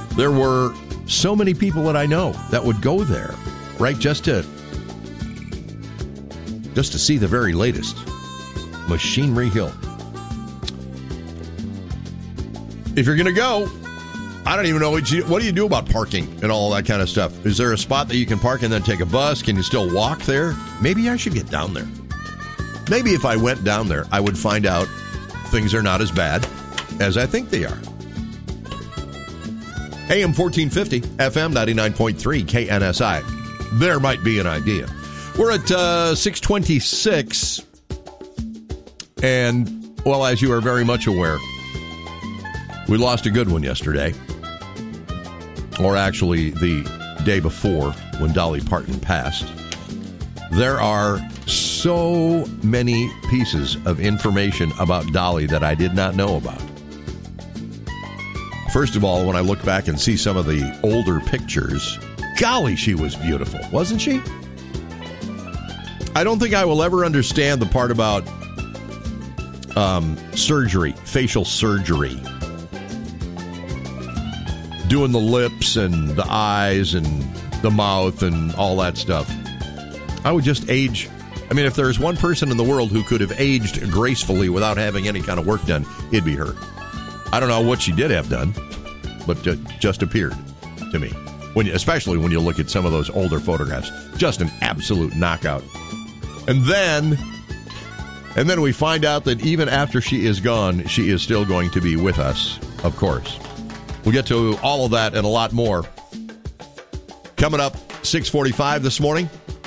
There were so many people that I know that would go there, right, just to see the very latest. Machinery Hill. If you're going to go, I don't even know what do you do about parking and all that kind of stuff. Is there a spot that you can park and then take a bus? Can you still walk there? Maybe I should get down there. Maybe if I went down there, I would find out things are not as bad as I think they are. AM 1450, FM 99.3, KNSI. There might be an idea. We're at 626, and, well, as you are very much aware, we lost a good one yesterday, or actually the day before when Dolly Parton passed. There are so many pieces of information about Dolly that I did not know about. First of all, when I look back and see some of the older pictures, golly, she was beautiful, wasn't she? I don't think I will ever understand the part about surgery, facial surgery. Doing the lips and the eyes and the mouth and all that stuff. I would just age. I mean, if there's one person in the world who could have aged gracefully without having any kind of work done, it'd be her. I don't know what she did have done, but just appeared to me. Especially when you look at some of those older photographs. Just an absolute knockout. And then we find out that even after she is gone, she is still going to be with us, of course. We'll get to all of that and a lot more. Coming up, 6:45 this morning.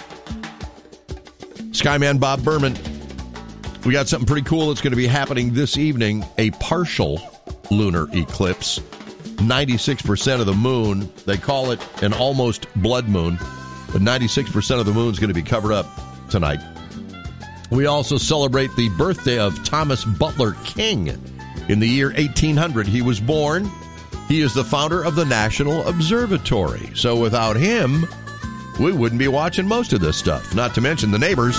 Skyman Bob Berman. We got something pretty cool that's going to be happening this evening. A partial lunar eclipse. 96% of the moon. They call it an almost blood moon. But 96% of the moon is going to be covered up tonight. We also celebrate the birthday of Thomas Butler King. In the year 1800, he was born. He is the founder of the National Observatory. So without him, we wouldn't be watching most of this stuff. Not to mention the neighbors.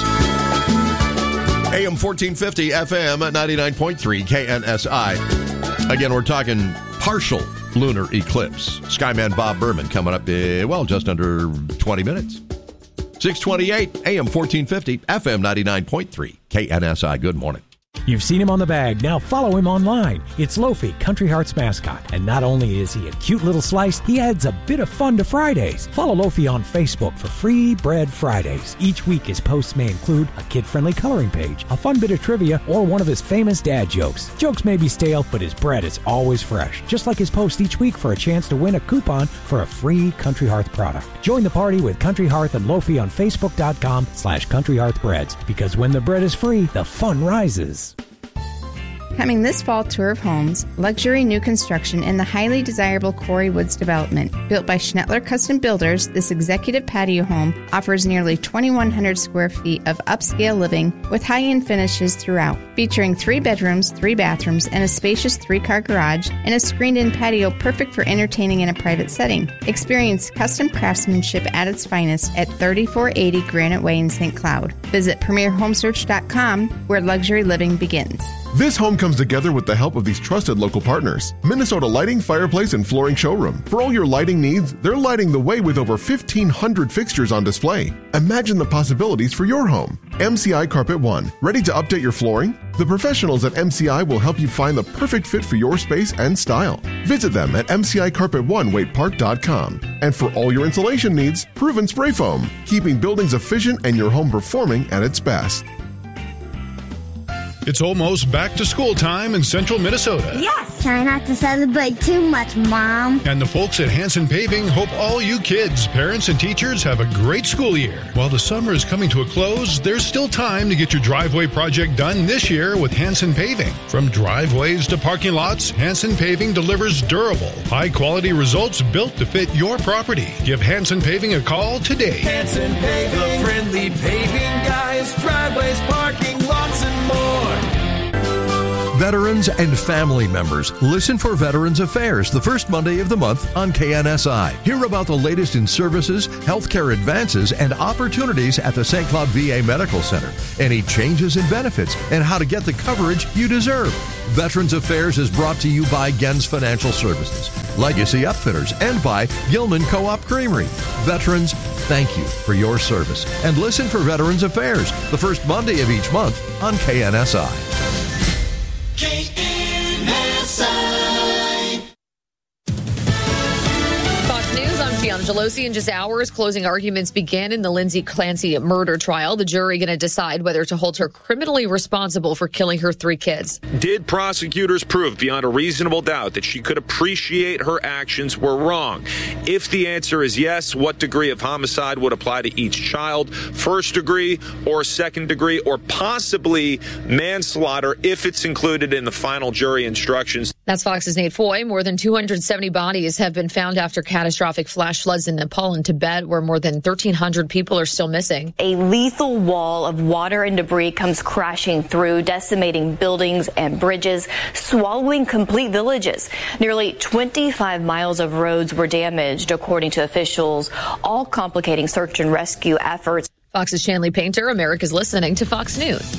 AM 1450, FM 99.3, KNSI. Again, we're talking partial lunar eclipse. Skyman Bob Berman coming up, just under 20 minutes. 628, AM 1450, FM 99.3, KNSI. Good morning. You've seen him on the bag. Now follow him online. It's Lofi, Country Heart's mascot. And not only is he a cute little slice, he adds a bit of fun to Fridays. Follow Lofi on Facebook for Free Bread Fridays. Each week, his posts may include a kid-friendly coloring page, a fun bit of trivia, or one of his famous dad jokes. Jokes may be stale, but his bread is always fresh. Just like his post each week for a chance to win a coupon for a free Country Hearth product. Join the party with Country Hearth and Lofi on Facebook.com/Country Hearth Breads. Because when the bread is free, the fun rises. Coming this fall, tour of homes, luxury new construction in the highly desirable Quarry Woods development. Built by Schnettler Custom Builders, this executive patio home offers nearly 2,100 square feet of upscale living with high-end finishes throughout. Featuring 3 bedrooms, 3 bathrooms, and a spacious 3-car garage, and a screened-in patio perfect for entertaining in a private setting. Experience custom craftsmanship at its finest at 3480 Granite Way in St. Cloud. Visit PremierHomesearch.com, where luxury living begins. This home comes together with the help of these trusted local partners. Minnesota Lighting, Fireplace, and Flooring Showroom. For all your lighting needs, they're lighting the way with over 1,500 fixtures on display. Imagine the possibilities for your home. MCI Carpet One. Ready to update your flooring? The professionals at MCI will help you find the perfect fit for your space and style. Visit them at MCICarpet1WaitePark.com. And for all your insulation needs, Proven Spray Foam. Keeping buildings efficient and your home performing at its best. It's almost back to school time in central Minnesota. Yes! Try not to celebrate too much, Mom. And the folks at Hanson Paving hope all you kids, parents, and teachers have a great school year. While the summer is coming to a close, there's still time to get your driveway project done this year with Hanson Paving. From driveways to parking lots, Hanson Paving delivers durable, high-quality results built to fit your property. Give Hanson Paving a call today. Hanson Paving, the friendly paving guys, driveways, parking lots, and more. Veterans and family members, listen for Veterans Affairs the first Monday of the month on KNSI. Hear about the latest in services, healthcare advances, and opportunities at the St. Cloud VA Medical Center. Any changes in benefits and how to get the coverage you deserve. Veterans Affairs is brought to you by Gens Financial Services, Legacy Upfitters, and by Gilman Co-op Creamery. Veterans, thank you for your service. And listen for Veterans Affairs the first Monday of each month on KNSI. Fox News, I'm Gianna Gelosi. In just hours, closing arguments begin in the Lindsay Clancy murder trial. The jury going to decide whether to hold her criminally responsible for killing her 3 kids. Did prosecutors prove beyond a reasonable doubt that she could appreciate her actions were wrong? If the answer is yes, what degree of homicide would apply to each child? First degree or second degree, or possibly manslaughter if it's included in the final jury instructions? That's Fox's Nate Foy. More than 270 bodies have been found after catastrophic flash floods in Nepal and Tibet, where more than 1,300 people are still missing. A lethal wall of water and debris comes crashing through, decimating buildings and bridges, swallowing complete villages. Nearly 25 miles of roads were damaged, according to officials, all complicating search and rescue efforts. Fox's Shanley Painter, America's listening to Fox News.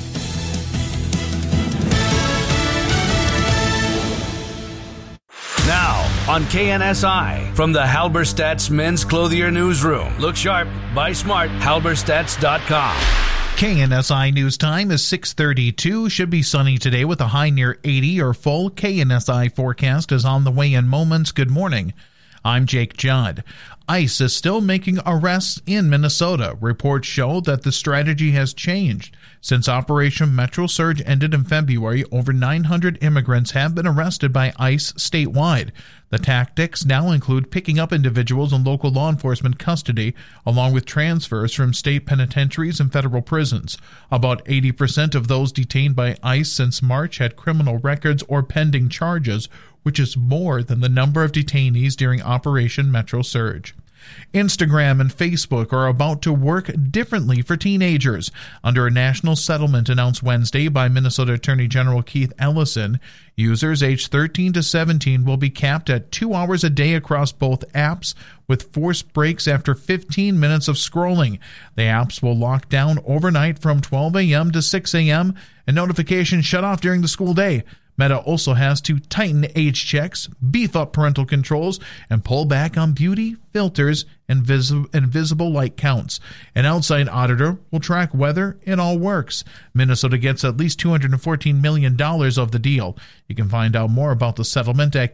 Now on KNSI from the Halberstadt's Men's Clothier Newsroom. Look sharp, buy smart, halberstadts.com. KNSI News Time is 6:32. Should be sunny today with a high near 80. Your full KNSI forecast is on the way in moments. Good morning. I'm Jake Judd. ICE is still making arrests in Minnesota. Reports show that the strategy has changed. Since Operation Metro Surge ended in February, over 900 immigrants have been arrested by ICE statewide. The tactics now include picking up individuals in local law enforcement custody, along with transfers from state penitentiaries and federal prisons. About 80% of those detained by ICE since March had criminal records or pending charges, which is more than the number of detainees during Operation Metro Surge. Instagram and Facebook are about to work differently for teenagers. Under a national settlement announced Wednesday by Minnesota Attorney General Keith Ellison, users aged 13 to 17 will be capped at 2 hours a day across both apps, with forced breaks after 15 minutes of scrolling. The apps will lock down overnight from 12 a.m. to 6 a.m. and notifications shut off during the school day. Meta also has to tighten age checks, beef up parental controls, and pull back on beauty, filters, and visible light counts. An outside auditor will track whether it all works. Minnesota gets at least $214 million of the deal. You can find out more about the settlement at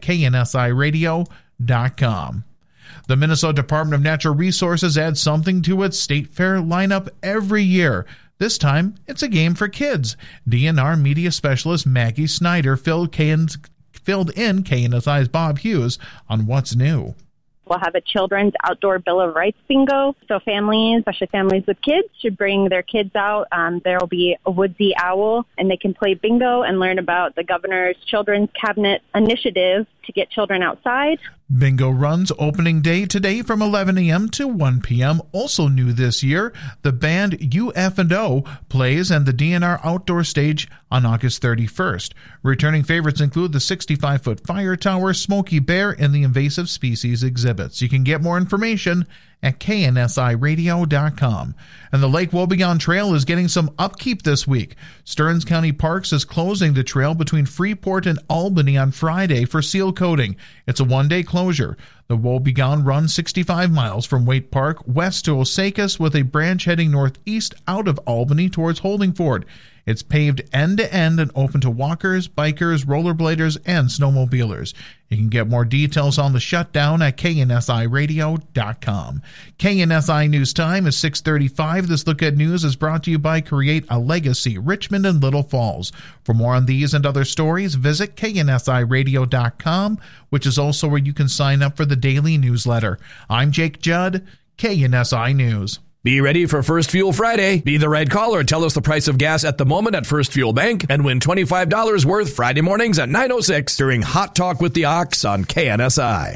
KNSIRadio.com. The Minnesota Department of Natural Resources adds something to its state fair lineup every year. This time, it's a game for kids. DNR media specialist Maggie Snyder filled in KNSI's Bob Hughes on what's new. We'll have a children's outdoor Bill of Rights bingo. So families, especially families with kids, should bring their kids out. There will be a woodsy owl, and they can play bingo and learn about the governor's Children's Cabinet initiative to get children outside. Bingo runs opening day today from 11 a.m. to 1 p.m. Also new this year, the band UF&O plays at the DNR Outdoor Stage on August 31st. Returning favorites include the 65-foot fire tower, Smokey Bear, and the invasive species exhibits. You can get more information at KNSIRadio.com. And the Lake Wobegon Trail is getting some upkeep this week. Stearns County Parks is closing the trail between Freeport and Albany on Friday for seal coating. It's a one-day closure. The Wobegon runs 65 miles from Waite Park west to Osakis with a branch heading northeast out of Albany towards Holdingford. It's paved end-to-end and open to walkers, bikers, rollerbladers, and snowmobilers. You can get more details on the shutdown at KNSIRadio.com. KNSI News Time is 6:35. This Look at News is brought to you by Create a Legacy, Richmond and Little Falls. For more on these and other stories, visit KNSIRadio.com, which is also where you can sign up for the daily newsletter. I'm Jake Judd, KNSI News. Be ready for First Fuel Friday. Be the right caller and tell us the price of gas at the moment at First Fuel Bank and win $25 worth Friday mornings at 9:06 during Hot Talk with the Ox on KNSI.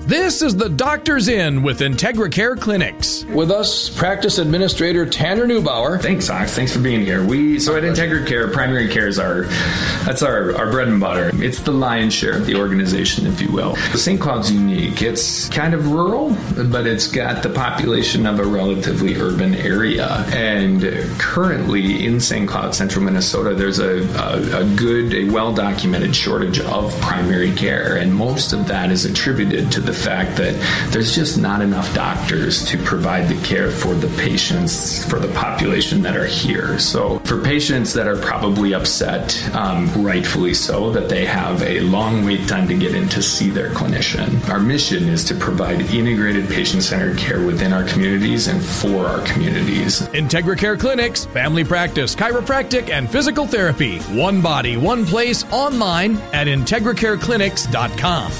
This is the Doctor's In with IntegraCare Clinics. With us, practice administrator Tanner Neubauer. Thanks, Ox. Thanks for being here. So at IntegraCare, primary care is our bread and butter. It's the lion's share of the organization, if you will. St. Cloud's unique. It's kind of rural, but it's got the population of a relatively urban area. And currently in St. Cloud, central Minnesota, there's a well-documented shortage of primary care. And most of that is attributed to the fact that there's just not enough doctors to provide the care for the patients, for the population that are here. So for patients that are probably upset, rightfully so, that they have a long wait time to get in to see their clinician, our mission is to provide integrated patient-centered care within our communities and for our communities. IntegraCare Clinics, family practice, chiropractic, and physical therapy. One body, one place, online at IntegraCareClinics.com.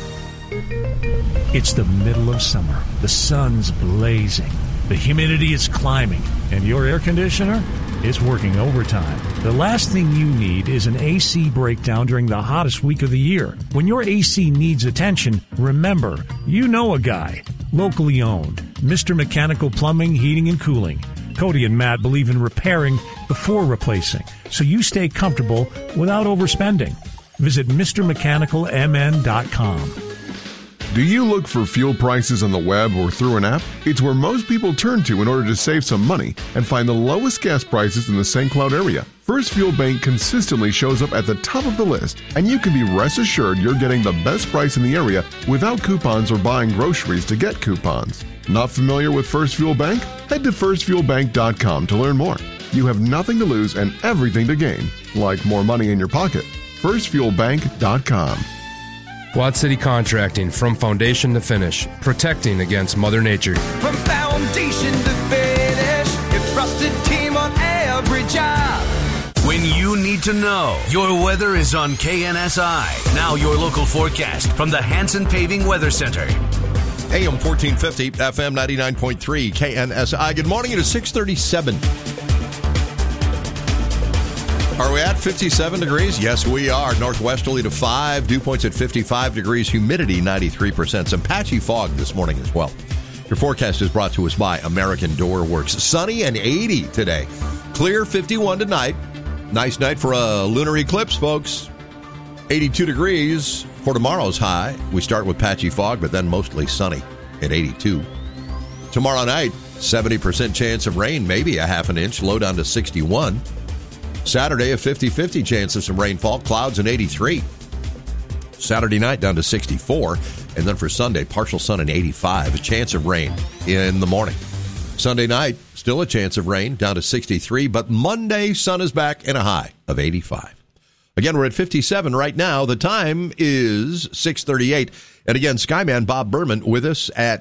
It's the middle of summer. The sun's blazing. The humidity is climbing. And your air conditioner is working overtime. The last thing you need is an AC breakdown during the hottest week of the year. When your AC needs attention, remember, you know a guy. Locally owned. Mr. Mechanical Plumbing, Heating, and Cooling. Cody and Matt believe in repairing before replacing, so you stay comfortable without overspending. Visit MrMechanicalMN.com. Do you look for fuel prices on the web or through an app? It's where most people turn to in order to save some money and find the lowest gas prices in the St. Cloud area. First Fuel Bank consistently shows up at the top of the list, and you can be rest assured you're getting the best price in the area without coupons or buying groceries to get coupons. Not familiar with First Fuel Bank? Head to firstfuelbank.com to learn more. You have nothing to lose and everything to gain, like more money in your pocket. firstfuelbank.com. Quad City Contracting, from foundation to finish, protecting against Mother Nature. From foundation to finish, your trusted team on every job. When you need to know, your weather is on KNSI. Now your local forecast from the Hanson Paving Weather Center. AM 1450, FM 99.3, KNSI. Good morning. It is 6:37. Are we at 57 degrees? Yes, we are. Northwesterly to 5. Dew points at 55 degrees. Humidity 93%. Some patchy fog this morning as well. Your forecast is brought to us by American Door Works. Sunny and 80 today. Clear 51 tonight. Nice night for a lunar eclipse, folks. 82 degrees for tomorrow's high. We start with patchy fog, but then mostly sunny at 82. Tomorrow night, 70% chance of rain, maybe a half an inch. Low down to 61. Saturday, a 50-50 chance of some rainfall, clouds and 83. Saturday night down to 64. And then for Sunday, partial sun and 85. A chance of rain in the morning. Sunday night, still a chance of rain, down to 63. But Monday, sun is back and a high of 85. Again, we're at 57 right now. The time is 6:38. And again, Skyman Bob Berman with us at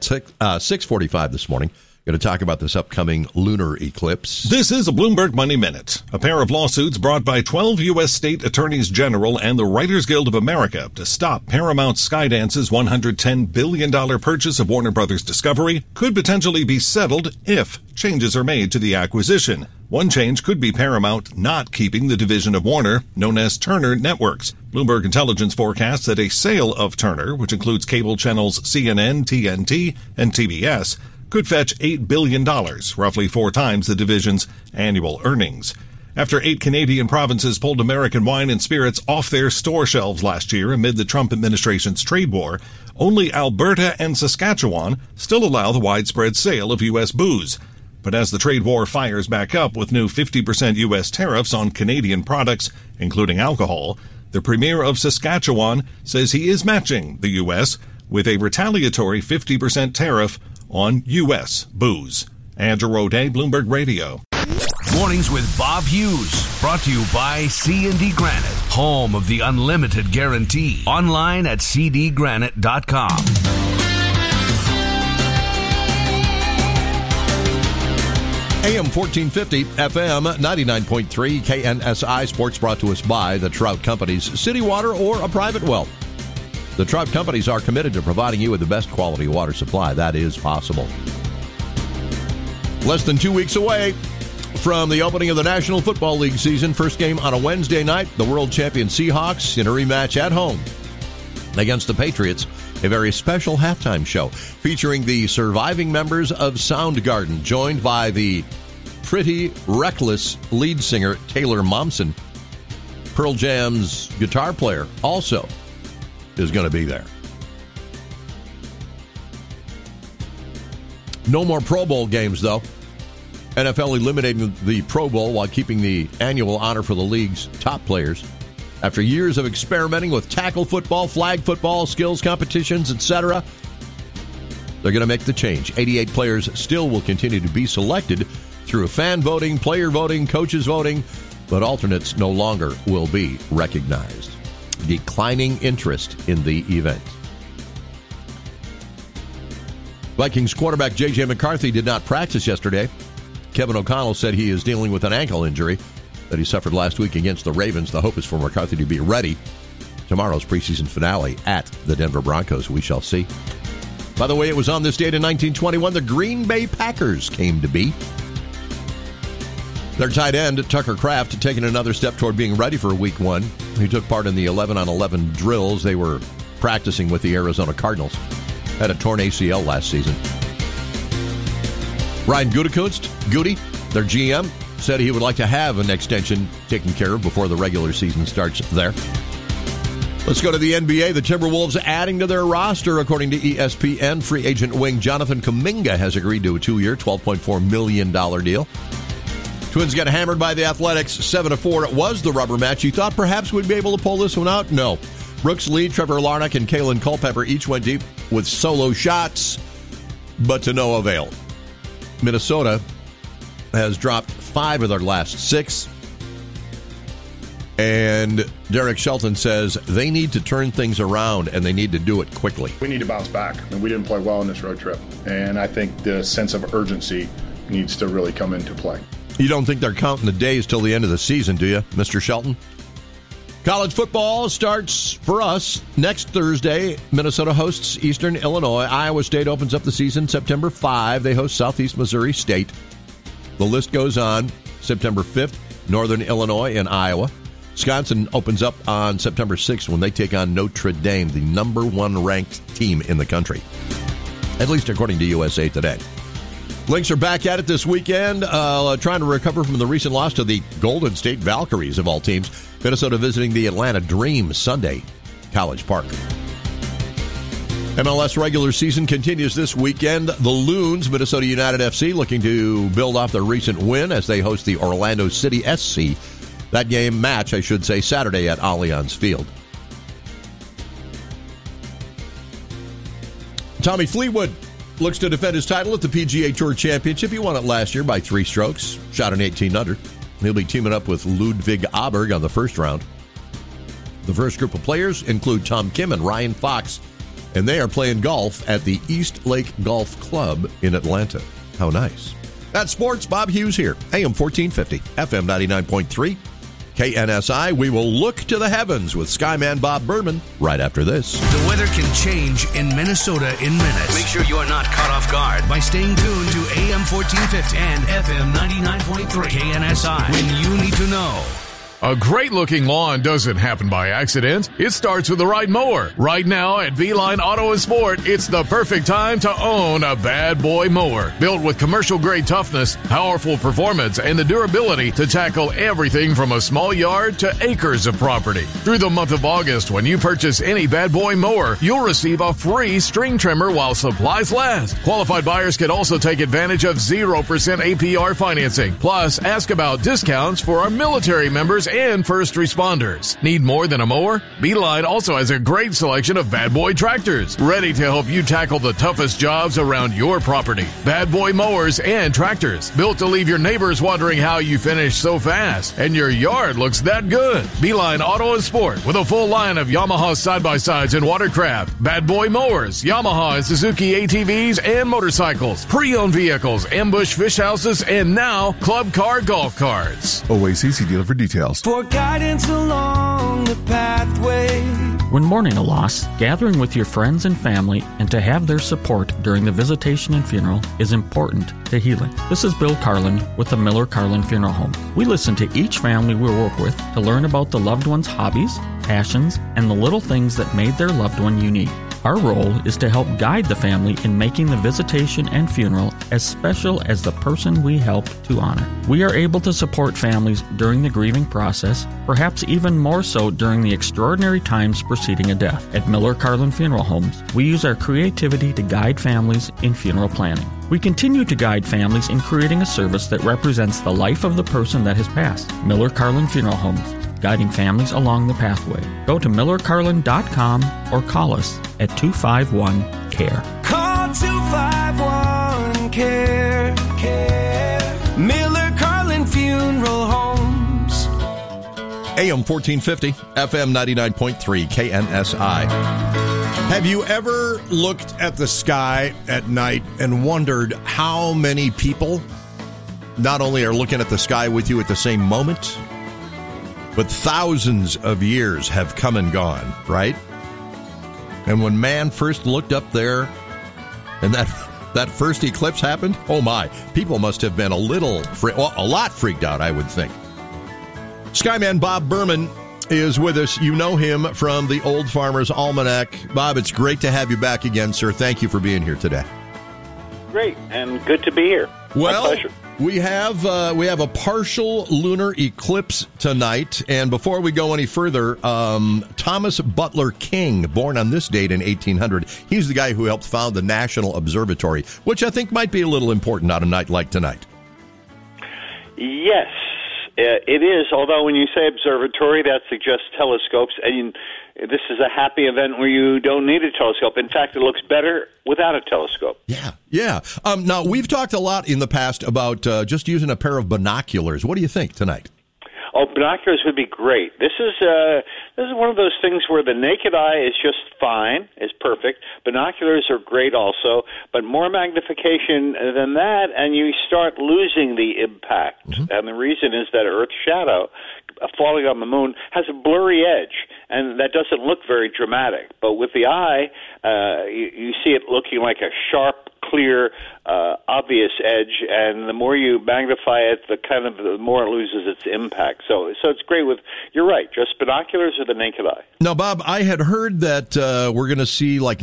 6:45 this morning. Going to talk about this upcoming lunar eclipse. This is a Bloomberg Money Minute. A pair of lawsuits brought by 12 U.S. state attorneys general and the Writers Guild of America to stop Paramount Skydance's $110 billion purchase of Warner Brothers Discovery could potentially be settled if changes are made to the acquisition. One change could be Paramount not keeping the division of Warner known as Turner Networks. Bloomberg Intelligence forecasts that a sale of Turner, which includes cable channels CNN, TNT, and TBS, could fetch $8 billion, roughly 4 times the division's annual earnings. After 8 Canadian provinces pulled American wine and spirits off their store shelves last year amid the Trump administration's trade war, only Alberta and Saskatchewan still allow the widespread sale of U.S. booze. But as the trade war fires back up with new 50% U.S. tariffs on Canadian products, including alcohol, the Premier of Saskatchewan says he is matching the U.S. with a retaliatory 50% tariff on U.S. booze. Andrew Roday, Bloomberg Radio. Mornings with Bob Hughes. Brought to you by C&D Granite. Home of the unlimited guarantee. Online at cdgranite.com. AM 1450, FM 99.3, KNSI. Sports brought to us by the Trout Companies. City Water or a private well. The Trout Companies are committed to providing you with the best quality water supply. That is possible. Less than 2 weeks away from the opening of the National Football League season. First game on a Wednesday night. The world champion Seahawks in a rematch at home against the Patriots a very special halftime show featuring the surviving members of Soundgarden, joined by the pretty reckless lead singer Taylor Momsen. Pearl Jam's guitar player also is going to be there. No more Pro Bowl games, though. NFL eliminating the Pro Bowl while keeping the annual honor for the league's top players. After years of experimenting with tackle football, flag football, skills competitions, etc., they're going to make the change. 88 players still will continue to be selected through fan voting, player voting, coaches voting, but alternates no longer will be recognized. Declining interest in the event. Vikings quarterback J.J. McCarthy did not practice yesterday. Kevin O'Connell said he is dealing with an ankle injury that he suffered last week against the Ravens. The hope is for McCarthy to be ready tomorrow's preseason finale at the Denver Broncos. We shall see. By the way, it was on this date in 1921 the Green Bay Packers came to be. Their tight end, Tucker Kraft, taking another step toward being ready for Week 1. He took part in the 11-on-11 drills they were practicing with the Arizona Cardinals. Had a torn ACL last season. Ryan Gutekunst, Goody, their GM, said he would like to have an extension taken care of before the regular season starts there. Let's go to the NBA. The Timberwolves adding to their roster, according to ESPN. Free agent wing Jonathan Kuminga has agreed to a 2-year, $12.4 million deal. Twins get hammered by the Athletics, 7-4. It was the rubber match. You thought perhaps we'd be able to pull this one out? No. Brooks Lee, Trevor Larnach, and Kalen Culpepper each went deep with solo shots, but to no avail. Minnesota has dropped 5 of their last 6. And Derek Shelton says they need to turn things around, and they need to do it quickly. We need to bounce back. And we didn't play well in this road trip. And I think the sense of urgency needs to really come into play. You don't think they're counting the days till the end of the season, do you, Mr. Shelton? College football starts for us next Thursday. Minnesota hosts Eastern Illinois. Iowa State opens up the season September 5. They host Southeast Missouri State. The list goes on. September 5th, Northern Illinois and Iowa. Wisconsin opens up on September 6th when they take on Notre Dame, the number 1 ranked team in the country, at least according to USA Today. Lynx are back at it this weekend, trying to recover from the recent loss to the Golden State Valkyries, of all teams. Minnesota visiting the Atlanta Dream Sunday, College Park. MLS regular season continues this weekend. The Loons, Minnesota United FC, looking to build off their recent win as they host the Orlando City SC. That game match, I should say, Saturday at Allianz Field. Tommy Fleetwood looks to defend his title at the PGA Tour Championship. He won it last year by 3 strokes, shot an 18 under. He'll be teaming up with Ludwig Aberg on the first round. The first group of players include Tom Kim and Ryan Fox, and they are playing golf at the East Lake Golf Club in Atlanta. How nice. That's sports. Bob Hughes here, AM 1450, FM 99.3. KNSI. We will look to the heavens with Skyman Bob Berman right after this. The weather can change in Minnesota in minutes. Make sure you are not caught off guard by staying tuned to AM 1450 and FM 99.3 KNSI when you need to know. A great-looking lawn doesn't happen by accident. It starts with the right mower. Right now at V-Line Auto and Sport, it's the perfect time to own a bad boy mower. Built with commercial-grade toughness, powerful performance, and the durability to tackle everything from a small yard to acres of property. Through the month of August, when you purchase any bad boy mower, you'll receive a free string trimmer while supplies last. Qualified buyers can also take advantage of 0% APR financing. Plus, ask about discounts for our military members and first responders. Need more than a mower? Beeline also has a great selection of Bad Boy tractors, ready to help you tackle the toughest jobs around your property. Bad Boy mowers and tractors, built to leave your neighbors wondering how you finished so fast, and your yard looks that good. Beeline Auto and Sport, with a full line of Yamaha side-by-sides and watercraft, Bad Boy mowers, Yamaha and Suzuki ATVs and motorcycles, pre-owned vehicles, ambush fish houses, and now club car golf carts. OACC dealer for details. For guidance along the pathway. When mourning a loss, gathering with your friends and family and to have their support during the visitation and funeral is important to healing. This is Bill Carlin with the Miller Carlin Funeral Home. We listen to each family we work with to learn about the loved one's hobbies, passions, and the little things that made their loved one unique. Our role is to help guide the family in making the visitation and funeral as special as the person we help to honor. We are able to support families during the grieving process, perhaps even more so during the extraordinary times preceding a death. At Miller Carlin Funeral Homes, we use our creativity to guide families in funeral planning. We continue to guide families in creating a service that represents the life of the person that has passed. Miller Carlin Funeral Homes, guiding families along the pathway. Go to millercarlin.com or call us at 251-CARE. Call 251-CARE. Miller Carlin Funeral Homes. AM 1450, FM 99.3, KNSI. Have you ever looked at the sky at night and wondered how many people not only are looking at the sky with you at the same moment, but thousands of years have come and gone, right? And when man first looked up there and that first eclipse happened, oh my, people must have been a lot freaked out, I would think. Skyman Bob Berman is with us. You know him from the Old Farmer's Almanac. Bob, it's great to have you back again, sir. Thank you for being here today. Great, and good to be here. Well, my pleasure. We have a partial lunar eclipse tonight, and before we go any further, Thomas Butler King, born on this date in 1800, he's the guy who helped found the National Observatory, which I think might be a little important on a night like tonight. Yes, it is, although when you say observatory, that suggests telescopes, and this is a happy event where you don't need a telescope. In fact, it looks better without a telescope. Yeah. Now, we've talked a lot in the past about just using a pair of binoculars. What do you think tonight? Oh, binoculars would be great. This is one of those things where the naked eye is just fine, is perfect. Binoculars are great also, but more magnification than that, and you start losing the impact. Mm-hmm. And the reason is that Earth's shadow falling on the moon has a blurry edge, and that doesn't look very dramatic. But with the eye, you see it looking like a sharp, clear, obvious edge, and the more you magnify it, the more it loses its impact. So it's great with, you're right, just binoculars or the naked eye. Now, Bob, I had heard that we're going to see like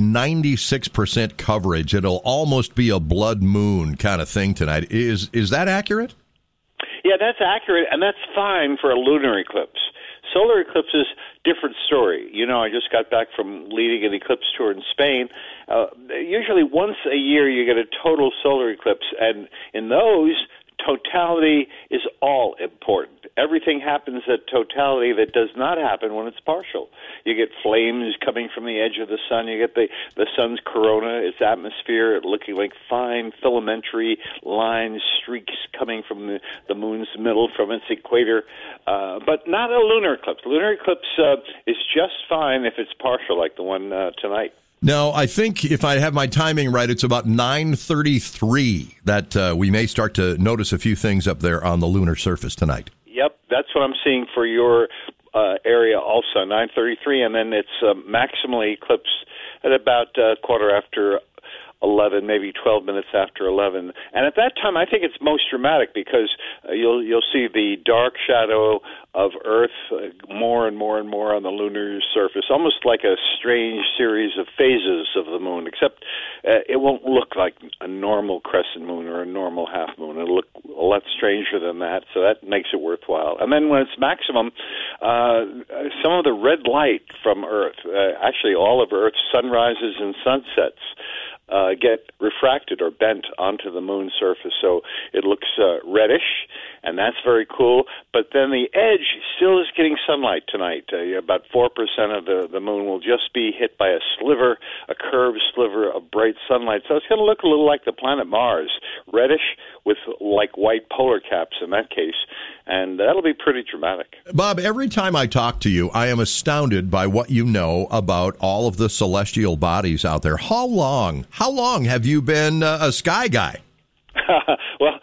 96% coverage. It'll almost be a blood moon kind of thing tonight. Is that accurate? Yeah, that's accurate, and that's fine for a lunar eclipse. Solar eclipses, different story. You know, I just got back from leading an eclipse tour in Spain. Usually once a year you get a total solar eclipse, and in those, totality is all important. Everything happens at totality that does not happen when it's partial. You get flames coming from the edge of the sun. You get the sun's corona, its atmosphere, looking like fine filamentary lines, streaks coming from the moon's middle, from its equator. But not a lunar eclipse. Lunar eclipse is just fine if it's partial, like the one tonight. Now, I think if I have my timing right, it's about 9:33 that we may start to notice a few things up there on the lunar surface tonight. Yep, that's what I'm seeing for your area also, 9:33, and then it's maximally eclipsed at about quarter after 11, maybe 12 minutes after 11. And at that time, I think it's most dramatic because you'll see the dark shadow of Earth more and more and more on the lunar surface, almost like a strange series of phases of the moon, except it won't look like a normal crescent moon or a normal half moon. It'll look a lot stranger than that, so that makes it worthwhile. And then when it's maximum, some of the red light from Earth, actually all of Earth's sunrises and sunsets, get refracted or bent onto the moon's surface, so it looks reddish, and that's very cool. But then the edge still is getting sunlight tonight. About 4% of the moon will just be hit by a curved sliver of bright sunlight. So it's going to look a little like the planet Mars, reddish with like white polar caps in that case, and that'll be pretty dramatic. Bob, every time I talk to you, I am astounded by what you know about all of the celestial bodies out there. How long have you been a sky guy? Well,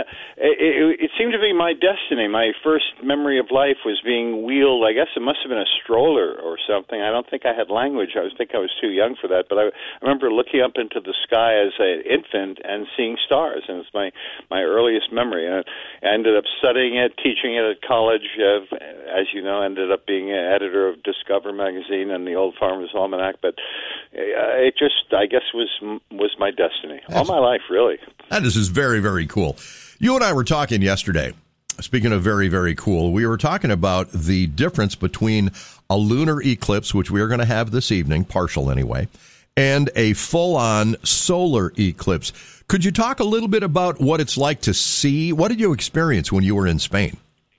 it seemed to be my destiny. My first memory of life was being wheeled. I guess it must have been a stroller or something. I don't think I had language. I think I was too young for that. But I remember looking up into the sky as an infant and seeing stars, and it's my earliest memory. And I ended up studying it, teaching it at college. As you know, ended up being an editor of Discover magazine and the Old Farmer's Almanac. But it just, I guess, was my destiny all my life, really. This is very, very cool. You and I were talking yesterday. Speaking of very, very cool, we were talking about the difference between a lunar eclipse, which we are going to have this evening, partial anyway, and a full-on solar eclipse. Could you talk a little bit about what it's like to see? What did you experience when you were in Spain?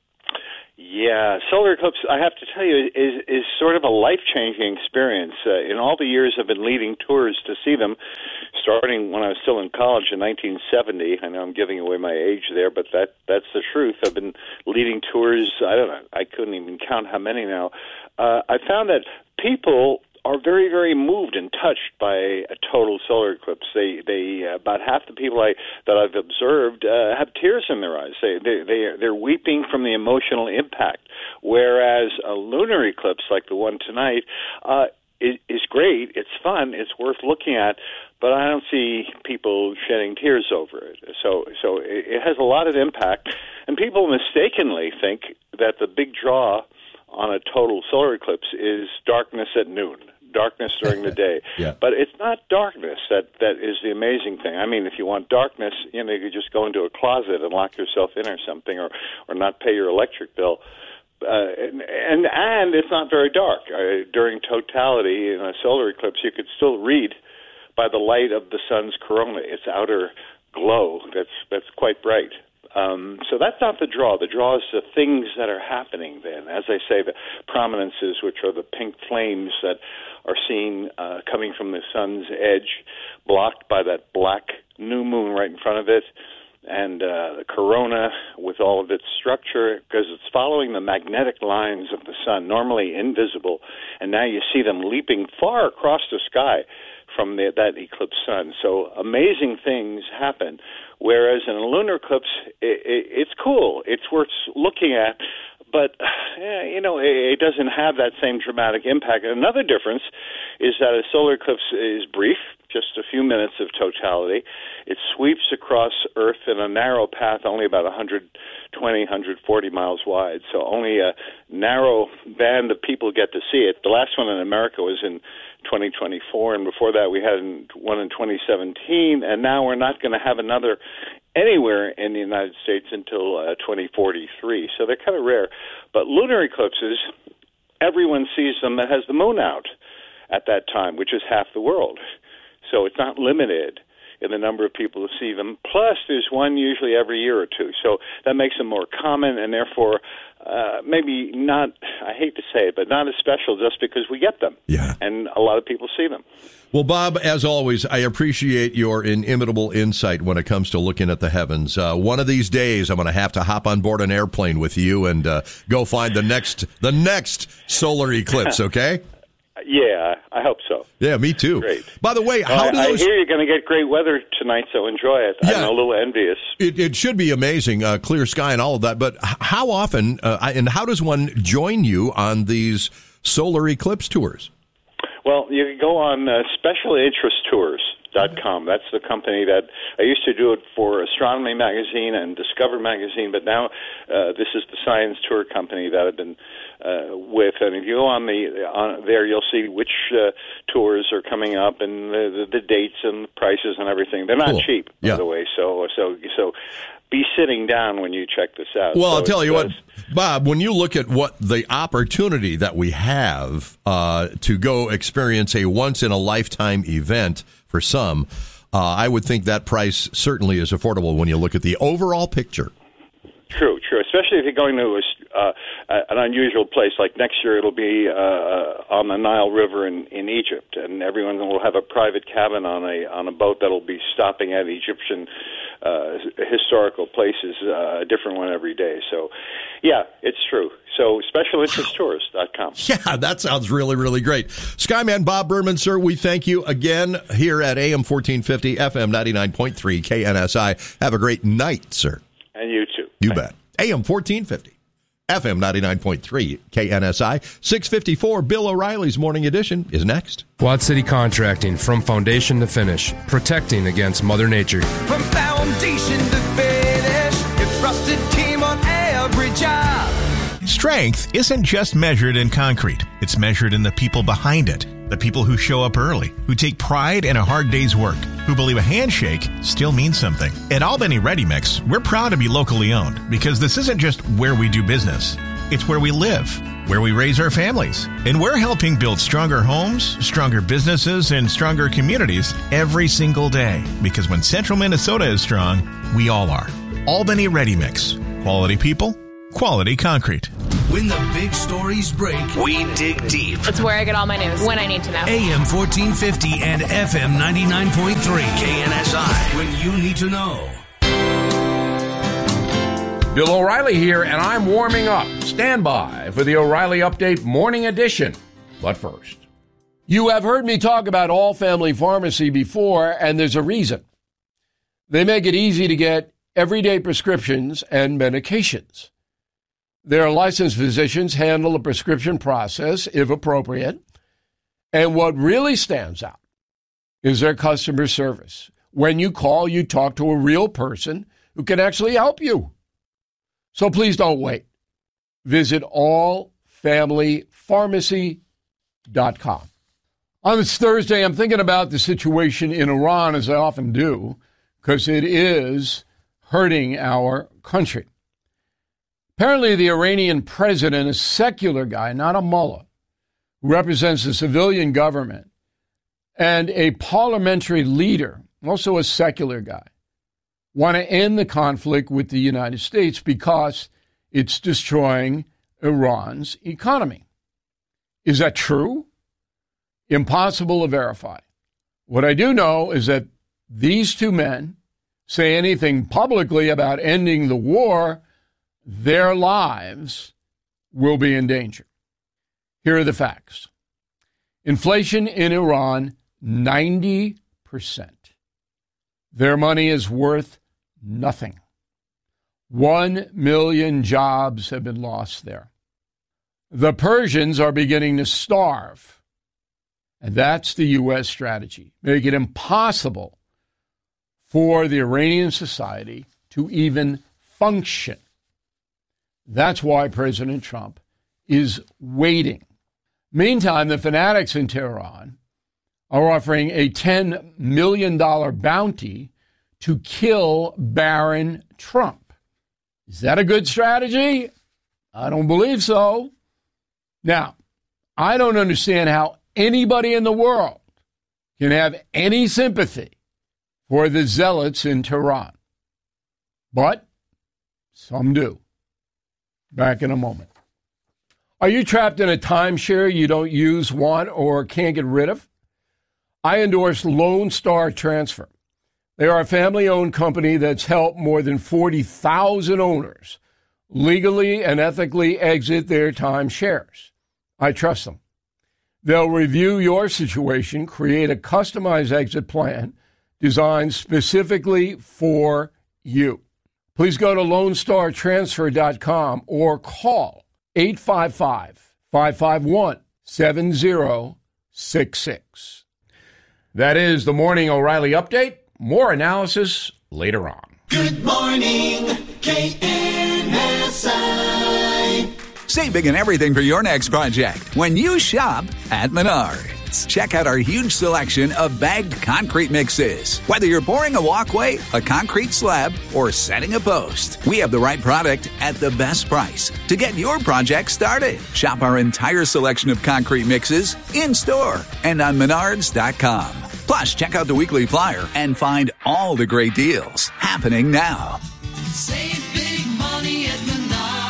Yeah, solar eclipse, I have to tell you, is sort of a life-changing experience. In all the years I've been leading tours to see them, starting when I was still in college in 1970. I know I'm giving away my age there, but that's the truth. I've been leading tours, I don't know, I couldn't even count how many now. I found that people are very, very moved and touched by a total solar eclipse. They about half the people that I've observed have tears in their eyes. They're weeping from the emotional impact. Whereas a lunar eclipse like the one tonight is great. It's fun. It's worth looking at. But I don't see people shedding tears over it. So it has a lot of impact, and people mistakenly think that the big draw on a total solar eclipse is darkness at noon. Darkness during the day. Yeah. But it's not darkness that is the amazing thing. I mean, if you want darkness, you could just go into a closet and lock yourself in or something, or not pay your electric bill. And it's not very dark. During totality, in a solar eclipse, you could still read by the light of the sun's corona, its outer glow. That's quite bright. So that's not the draw. The draw is the things that are happening then. As I say, the prominences, which are the pink flames that are seen coming from the sun's edge, blocked by that black new moon right in front of it, and the corona with all of its structure, because it's following the magnetic lines of the sun, normally invisible, and now you see them leaping far across the sky from that eclipsed sun. So amazing things happen. Whereas in a lunar eclipse, it's cool. It's worth looking at, but it doesn't have that same dramatic impact. Another difference is that a solar eclipse is brief, just a few minutes of totality. It sweeps across Earth in a narrow path, only about 120, 140 miles wide. So only a narrow band of people get to see it. The last one in America was in 2024, and before that we had one in 2017, and now we're not going to have another anywhere in the United States until 2043. So they're kind of rare. But lunar eclipses, everyone sees them that has the moon out at that time, which is half the world. So it's not limited in the number of people who see them. Plus, there's one usually every year or two. So that makes them more common, and therefore maybe not, I hate to say it, but not as special just because we get them. Yeah. And a lot of people see them. Well, Bob, as always, I appreciate your inimitable insight when it comes to looking at the heavens. One of these days, I'm going to have to hop on board an airplane with you and go find the next solar eclipse, okay? Yeah, I hope so. Yeah, me too. Great. By the way, I hear you're going to get great weather tonight, so enjoy it. Yeah. I'm a little envious. It should be amazing, clear sky and all of that. But how often and how does one join you on these solar eclipse tours? Well, you can go on specialinteresttours.com. That's the company that I used to do it for Astronomy Magazine and Discover Magazine, but now this is the science tour company that I've been with. And if you go on there, you'll see which tours are coming up and the dates and the prices and everything. They're not cheap, by the way. So be sitting down when you check this out. Well, I'll tell you what, Bob, when you look at what the opportunity that we have to go experience a once-in-a-lifetime event for some, I would think that price certainly is affordable when you look at the overall picture. True, especially if you're going to an unusual place. Like next year it'll be on the Nile River in Egypt, and everyone will have a private cabin on a boat that'll be stopping at Egyptian historical places, a different one every day. So, yeah, it's true. So, specialinteresttourist.com. Yeah, that sounds really, really great. Skyman Bob Berman, sir, we thank you again here at AM 1450, FM 99.3, KNSI. Have a great night, sir. And you too. You bet. AM 1450. FM 99.3, KNSI. 654, Bill O'Reilly's Morning Edition is next. Quad City Contracting, from foundation to finish, protecting against Mother Nature. From foundation to finish, your trusted team on every job. Strength isn't just measured in concrete. It's measured in the people behind it. The people who show up early, who take pride in a hard day's work, who believe a handshake still means something. At Albany Ready Mix, we're proud to be locally owned because this isn't just where we do business. It's where we live, where we raise our families. And we're helping build stronger homes, stronger businesses, and stronger communities every single day. Because when Central Minnesota is strong, we all are. Albany Ready Mix. Quality people, quality concrete. When the big stories break, we dig deep. It's where I get all my news, when I need to know. AM 1450 and FM 99.3 KNSI, when you need to know. Bill O'Reilly here, and I'm warming up. Stand by for the O'Reilly Update Morning Edition. But first, you have heard me talk about All Family Pharmacy before, and there's a reason. They make it easy to get everyday prescriptions and medications. Their licensed physicians handle the prescription process, if appropriate. And what really stands out is their customer service. When you call, you talk to a real person who can actually help you. So please don't wait. Visit allfamilypharmacy.com. On this Thursday, I'm thinking about the situation in Iran, as I often do, because it is hurting our country. Apparently, the Iranian president, a secular guy, not a mullah, who represents the civilian government, and a parliamentary leader, also a secular guy, want to end the conflict with the United States because it's destroying Iran's economy. Is that true? Impossible to verify. What I do know is that these two men say anything publicly about ending the war, their lives will be in danger. Here are the facts. Inflation in Iran, 90%. Their money is worth nothing. 1 million jobs have been lost there. The Persians are beginning to starve. And that's the U.S. strategy. Make it impossible for the Iranian society to even function. That's why President Trump is waiting. Meantime, the fanatics in Tehran are offering a $10 million bounty to kill Baron Trump. Is that a good strategy? I don't believe so. Now, I don't understand how anybody in the world can have any sympathy for the zealots in Tehran. But some do. Back in a moment. Are you trapped in a timeshare you don't use, want, or can't get rid of? I endorse Lone Star Transfer. They are a family-owned company that's helped more than 40,000 owners legally and ethically exit their timeshares. I trust them. They'll review your situation, create a customized exit plan designed specifically for you. Please go to LoneStarTransfer.com or call 855-551-7066. That is the Morning O'Reilly Update. More analysis later on. Good morning, KNSI. Save big on everything for your next project when you shop at Menards. Check out our huge selection of bagged concrete mixes. Whether you're pouring a walkway, a concrete slab, or setting a post, we have the right product at the best price to get your project started. Shop our entire selection of concrete mixes in-store and on Menards.com. Plus, check out the weekly flyer and find all the great deals happening now. Save big money at Menards.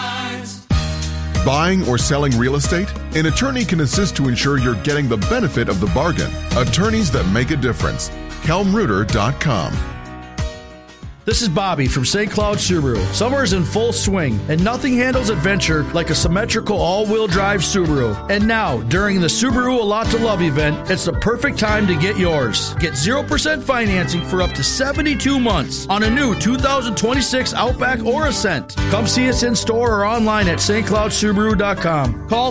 Buying or selling real estate? An attorney can assist to ensure you're getting the benefit of the bargain. Attorneys that make a difference. KelmReuter.com. This is Bobby from St. Cloud Subaru. Summer is in full swing, and nothing handles adventure like a symmetrical all-wheel drive Subaru. And now, during the Subaru A Lot to Love event, it's the perfect time to get yours. Get 0% financing for up to 72 months on a new 2026 Outback or Ascent. Come see us in store or online at stcloudsubaru.com. Call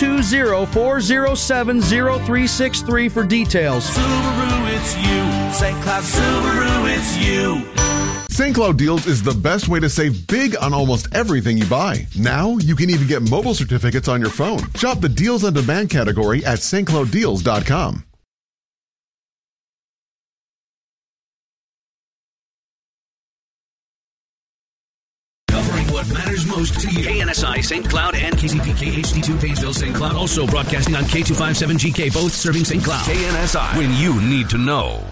320-407-0363 for details. Subaru, it's you. St. Cloud Subaru, it's you. St. Cloud Deals is the best way to save big on almost everything you buy. Now, you can even get mobile certificates on your phone. Shop the Deals on Demand category at stclouddeals.com. Covering what matters most to you. KNSI St. Cloud and KZPK HD2 Painesville St. Cloud. Also broadcasting on K257GK, both serving St. Cloud. KNSI, when you need to know.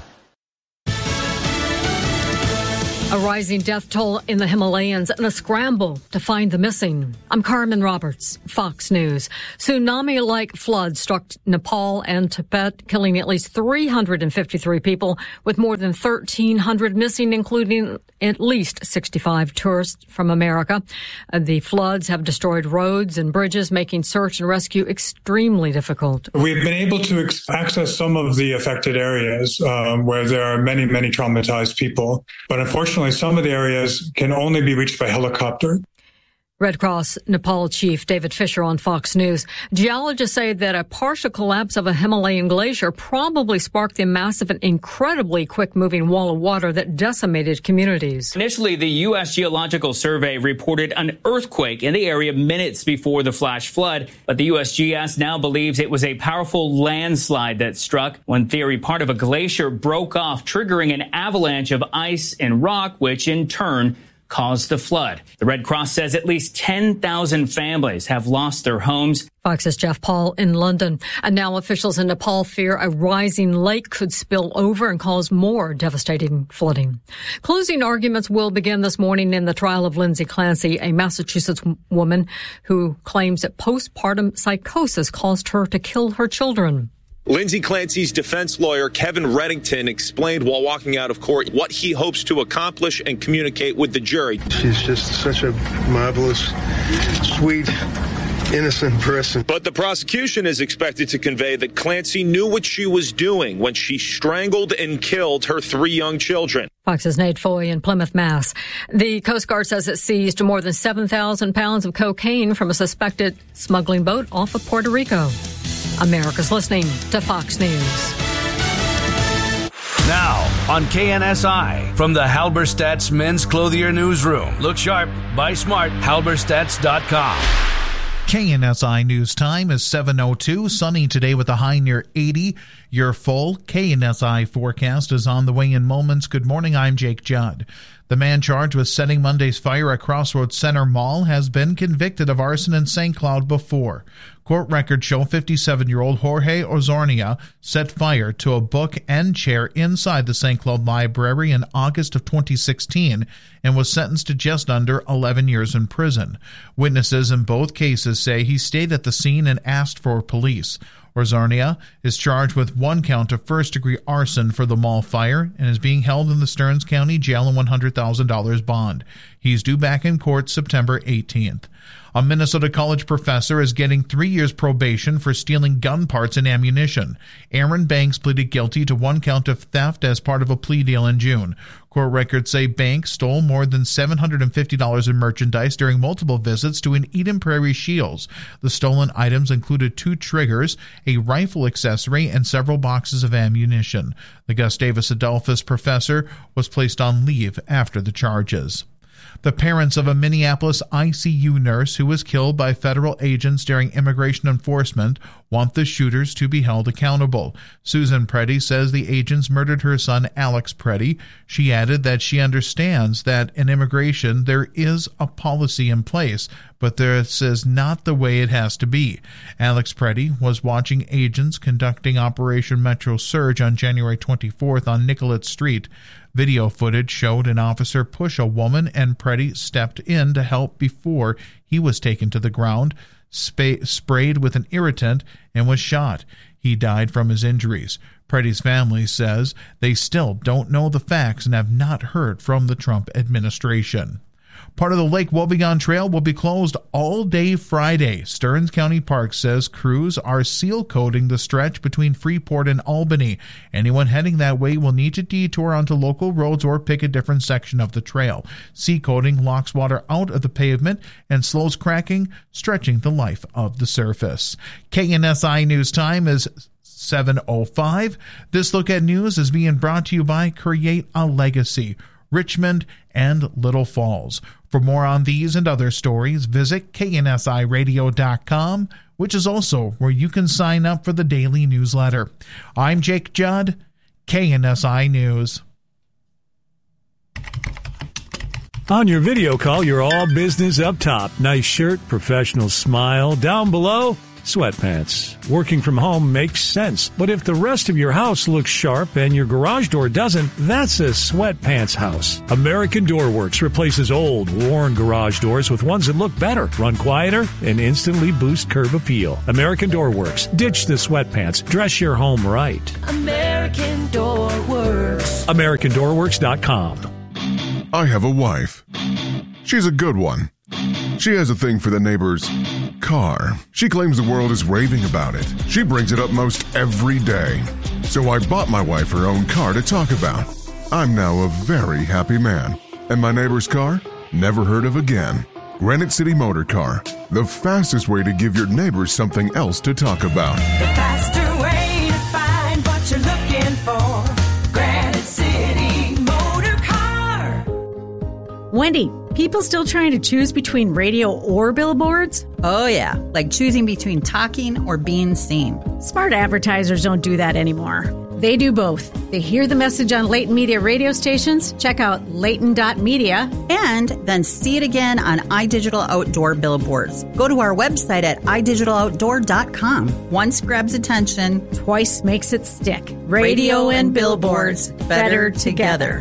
A rising death toll in the Himalayas and a scramble to find the missing. I'm Carmen Roberts, Fox News. Tsunami-like floods struck Nepal and Tibet, killing at least 353 people, with more than 1,300 missing, including at least 65 tourists from America. The floods have destroyed roads and bridges, making search and rescue extremely difficult. We've been able to access some of the affected areas where there are many, many traumatized people, but unfortunately, some of the areas can only be reached by helicopter. Red Cross Nepal Chief David Fisher on Fox News. Geologists say that a partial collapse of a Himalayan glacier probably sparked the massive and incredibly quick-moving wall of water that decimated communities. Initially, the U.S. Geological Survey reported an earthquake in the area minutes before the flash flood, but the USGS now believes it was a powerful landslide that struck. One theory, part of a glacier broke off, triggering an avalanche of ice and rock, which in turn caused the flood. The Red Cross says at least 10,000 families have lost their homes. Fox's Jeff Paul in London. And now officials in Nepal fear a rising lake could spill over and cause more devastating flooding. Closing arguments will begin this morning in the trial of Lindsay Clancy, a Massachusetts woman who claims that postpartum psychosis caused her to kill her children. Lindsay Clancy's defense lawyer, Kevin Reddington, explained while walking out of court what he hopes to accomplish and communicate with the jury. She's just such a marvelous, sweet, innocent person. But the prosecution is expected to convey that Clancy knew what she was doing when she strangled and killed her 3 young children. Fox's Nate Foy in Plymouth, Mass. The Coast Guard says it seized more than 7,000 pounds of cocaine from a suspected smuggling boat off of Puerto Rico. America's listening to Fox News. Now on KNSI from the Halberstadt's Men's Clothier Newsroom. Look sharp, buy smart, halberstadts.com. KNSI News Time is 7:02. Sunny today with a high near 80. Your full KNSI forecast is on the way in moments. Good morning, I'm Jake Judd. The man charged with setting Monday's fire at Crossroads Center Mall has been convicted of arson in St. Cloud before. Court records show 57-year-old Jorge Ozornia set fire to a book and chair inside the St. Cloud Library in August of 2016 and was sentenced to just under 11 years in prison. Witnesses in both cases say he stayed at the scene and asked for police. Ozornia is charged with 1 count of first-degree arson for the mall fire and is being held in the Stearns County Jail on $100,000 bond. He's due back in court September 18th. A Minnesota college professor is getting 3 years probation for stealing gun parts and ammunition. Aaron Banks pleaded guilty to 1 count of theft as part of a plea deal in June. Court records say Banks stole more than $750 in merchandise during multiple visits to an Eden Prairie Shields. The stolen items included 2 triggers, a rifle accessory, and several boxes of ammunition. The Gustavus Adolphus professor was placed on leave after the charges. The parents of a Minneapolis ICU nurse who was killed by federal agents during immigration enforcement want the shooters to be held accountable. Susan Preddy says the agents murdered her son Alex Preddy. She added that she understands that in immigration there is a policy in place, but this is not the way it has to be. Alex Preddy was watching agents conducting Operation Metro Surge on January 24th on Nicollet Street. Video footage showed an officer push a woman, and Preddy stepped in to help before he was taken to the ground, sprayed with an irritant, and was shot. He died from his injuries. Preddy's family says they still don't know the facts and have not heard from the Trump administration. Part of the Lake Wobegon Trail will be closed all day Friday. Stearns County Park says crews are seal coating the stretch between Freeport and Albany. Anyone heading that way will need to detour onto local roads or pick a different section of the trail. Sea coating locks water out of the pavement and slows cracking, stretching the life of the surface. KNSI News Time is 7:05. This look at news is being brought to you by Create a Legacy, Richmond and Little Falls. For more on these and other stories, visit KNSIRadio.com, which is also where you can sign up for the daily newsletter. I'm Jake Judd, KNSI News. On your video call, you're all business up top. Nice shirt, professional smile. Down below, sweatpants. Working from home makes sense. But if the rest of your house looks sharp and your garage door doesn't, that's a sweatpants house. American Door Works replaces old, worn garage doors with ones that look better, run quieter, and instantly boost curb appeal. American Door Works. Ditch the sweatpants. Dress your home right. American Door Works. AmericanDoorWorks.com. I have a wife. She's a good one. She has a thing for the neighbor's car. She claims the world is raving about it. She brings it up most every day. So I bought my wife her own car to talk about. I'm now a very happy man. And my neighbor's car? Never heard of again. Granite City Motor Car. The fastest way to give your neighbors something else to talk about. The faster way to find what you're looking for. Granite City Motor Car. Wendy, people still trying to choose between radio or billboards? Oh, yeah, like choosing between talking or being seen. Smart advertisers don't do that anymore. They do both. They hear the message on Leighton Media radio stations, check out Leighton.media, and then see it again on iDigital Outdoor billboards. Go to our website at idigitaloutdoor.com. Once grabs attention, twice makes it stick. Radio and billboards, better together.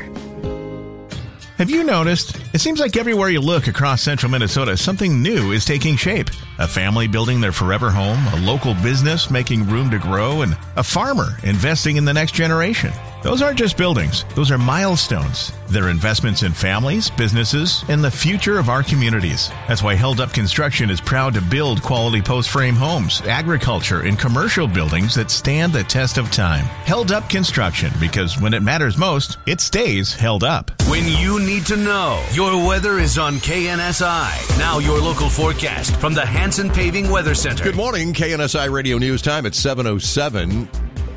Have you noticed? It seems like everywhere you look across central Minnesota, something new is taking shape. A family building their forever home, a local business making room to grow, and a farmer investing in the next generation. Those aren't just buildings. Those are milestones. They're investments in families, businesses, and the future of our communities. That's why Held Up Construction is proud to build quality post-frame homes, agriculture, and commercial buildings that stand the test of time. Held Up Construction, because when it matters most, it stays held up. When you need to know, your weather is on KNSI. Now your local forecast from the Hanson Paving Weather Center. Good morning, KNSI Radio News Time at 7:07.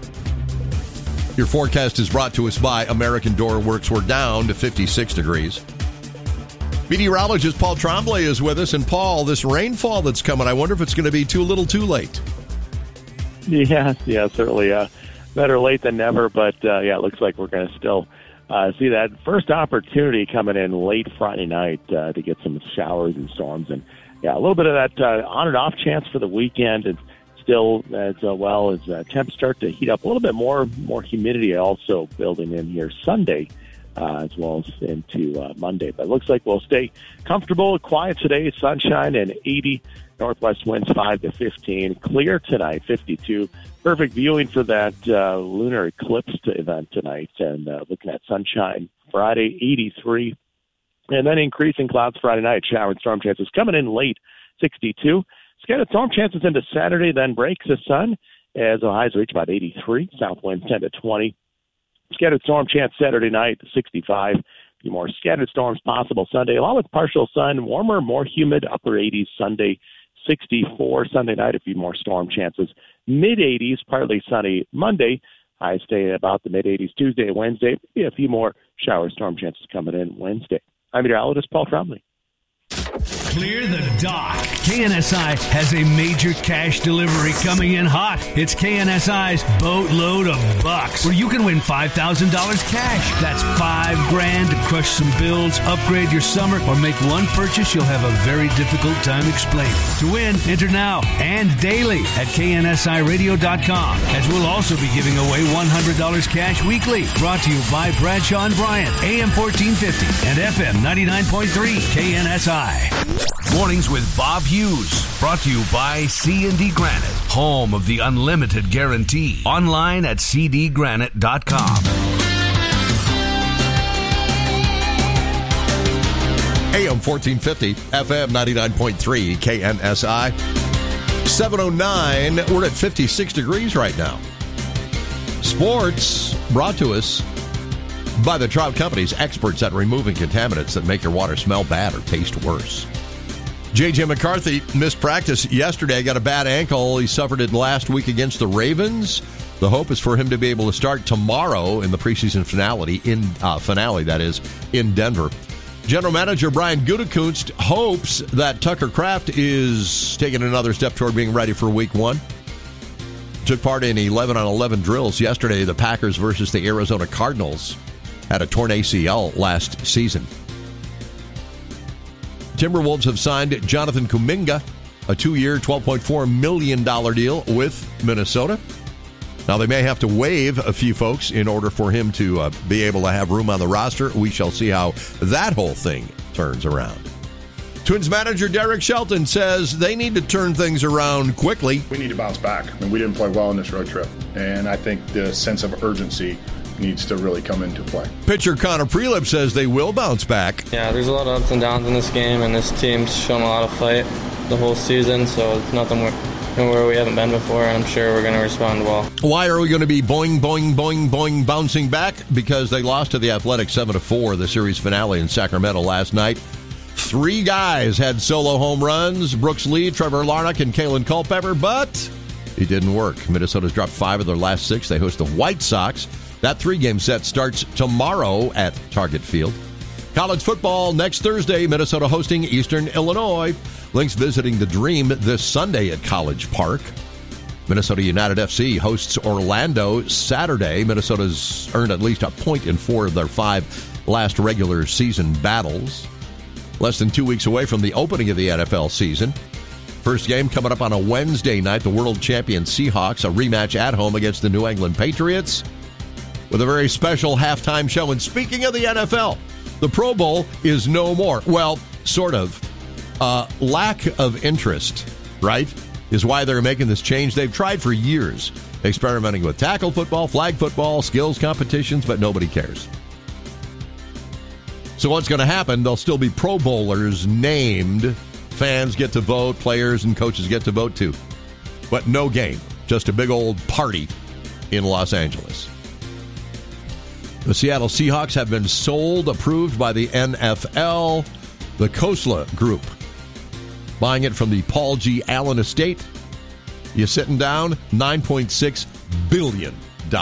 Your forecast is brought to us by American Door Works. We're down to 56 degrees. Meteorologist Paul Tremblay is with us. And Paul, this rainfall that's coming, I wonder if it's going to be too little too late. Yeah, certainly. Better late than never, but it looks like we're going to still see that first opportunity coming in late Friday night to get some showers and storms. And, a little bit of that on and off chance for the weekend. And still, as well as temps start to heat up a little bit more humidity also building in here Sunday as well as into Monday. But it looks like we'll stay comfortable, quiet today, sunshine and 80, northwest winds 5 to 15. Clear tonight, 52. Perfect viewing for that lunar eclipse event tonight. And looking at sunshine Friday, 83. And then increasing clouds Friday night. Shower and storm chances coming in late, 62. Scattered storm chances into Saturday, then breaks the sun as the highs reach about 83. South winds 10 to 20. Scattered storm chance Saturday night, 65. A few more scattered storms possible Sunday, along with partial sun, warmer, more humid, upper 80s Sunday, 64. Sunday night, a few more storm chances. Mid-80s, partly sunny Monday. Highs stay about the mid-80s Tuesday and Wednesday. Maybe a few more shower storm chances coming in Wednesday. I'm meteorologist Paul Tremblay. Clear the dock. KNSI has a major cash delivery coming in hot. It's KNSI's Boatload of Bucks, where you can win $5,000 cash. That's $5,000 to crush some bills, upgrade your summer, or make one purchase you'll have a very difficult time explaining. To win, enter now and daily at KNSIRadio.com, as we'll also be giving away $100 cash weekly. Brought to you by Bradshaw and Bryant, AM 1450 and FM 99.3 KNSI. Mornings with Bob Hughes. Brought to you by C&D Granite, home of the unlimited guarantee. Online at cdgranite.com. AM 1450, FM 99.3, KNSI. 709, we're at 56 degrees right now. Sports brought to us by the Trout Company's experts at removing contaminants that make your water smell bad or taste worse. J.J. McCarthy missed practice yesterday, got a bad ankle. He suffered it last week against the Ravens. The hope is for him to be able to start tomorrow in the preseason finale, in Denver. General Manager Brian Gutekunst hopes that Tucker Kraft is taking another step toward being ready for Week 1. Took part in 11-on-11 drills yesterday. The Packers versus the Arizona Cardinals had a torn ACL last season. Timberwolves have signed Jonathan Kuminga, a 2-year, $12.4 million deal with Minnesota. Now, they may have to waive a few folks in order for him to be able to have room on the roster. We shall see how that whole thing turns around. Twins manager Derek Shelton says they need to turn things around quickly. We need to bounce back. I mean, we didn't play well in this road trip, and I think the sense of urgency needs to really come into play. Pitcher Connor Prelip says they will bounce back. Yeah, there's a lot of ups and downs in this game, and this team's shown a lot of fight the whole season, so it's nothing where we haven't been before, and I'm sure we're going to respond well. Why are we going to be boing, boing, boing, boing, bouncing back? Because they lost to the Athletics 7-4, the series finale in Sacramento last night. 3 guys had solo home runs, Brooks Lee, Trevor Larnach, and Kalen Culpepper, but it didn't work. Minnesota's dropped 5 of their last 6. They host the White Sox. That 3-game set starts tomorrow at Target Field. College football next Thursday, Minnesota hosting Eastern Illinois. Lynx visiting the Dream this Sunday at College Park. Minnesota United FC hosts Orlando Saturday. Minnesota's earned at least a point in 4 of their 5 last regular season battles. Less than 2 weeks away from the opening of the NFL season. First game coming up on a Wednesday night. The world champion Seahawks, a rematch at home against the New England Patriots, with a very special halftime show. And speaking of the NFL, the Pro Bowl is no more. Well, sort of. Lack of interest, right, is why they're making this change. They've tried for years, experimenting with tackle football, flag football, skills competitions, but nobody cares. So what's going to happen, there'll still be Pro Bowlers named. Fans get to vote, players and coaches get to vote too. But no game, just a big old party in Los Angeles. The Seattle Seahawks have been sold, approved by the NFL. The Khosla Group, buying it from the Paul G. Allen estate. You sitting down, $9.6 billion.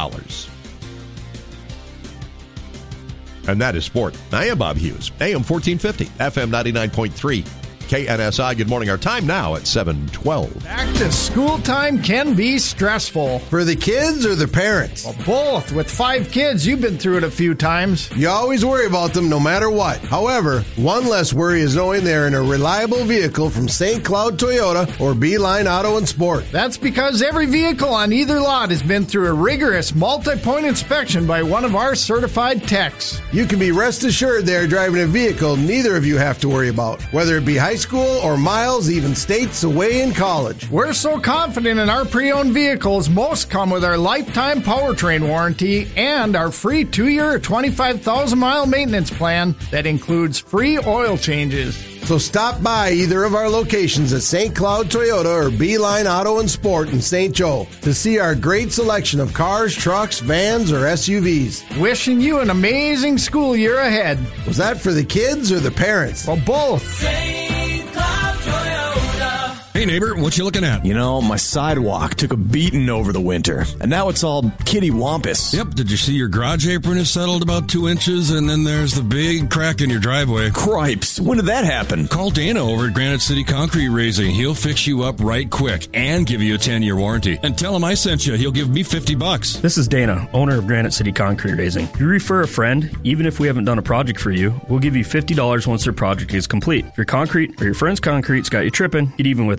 And that is sport. I am Bob Hughes, AM 1450, FM 99.3. KNSI. Good morning. Our time now at 7:12. Back to school time can be stressful. For the kids or the parents? Well, both. With 5 kids, you've been through it a few times. You always worry about them no matter what. However, one less worry is knowing they're in a reliable vehicle from St. Cloud Toyota or Beeline Auto and Sport. That's because every vehicle on either lot has been through a rigorous multi-point inspection by one of our certified techs. You can be rest assured they're driving a vehicle neither of you have to worry about, whether it be high school or miles, even states away in college. We're so confident in our pre-owned vehicles, most come with our lifetime powertrain warranty and our free 2-year, 25,000-mile maintenance plan that includes free oil changes. So stop by either of our locations at St. Cloud Toyota or Beeline Auto and Sport in St. Joe to see our great selection of cars, trucks, vans, or SUVs. Wishing you an amazing school year ahead. Was that for the kids or the parents? Well, both. St. Cloud Toyota. Hey neighbor, what you looking at? You know, my sidewalk took a beating over the winter, and now it's all kitty-wampus. Yep, did you see your garage apron has settled about 2 inches, and then there's the big crack in your driveway? Cripes, when did that happen? Call Dana over at Granite City Concrete Raising. He'll fix you up right quick and give you a 10-year warranty. And tell him I sent you. He'll give me $50. This is Dana, owner of Granite City Concrete Raising. If you refer a friend, even if we haven't done a project for you, we'll give you $50 once their project is complete. If your concrete or your friend's concrete's got you tripping, get even with it.